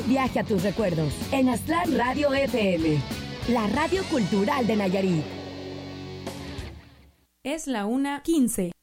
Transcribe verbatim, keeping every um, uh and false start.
Viaje a tus recuerdos en Aztlán Radio F M, la radio cultural de Nayarit. Es la una quince.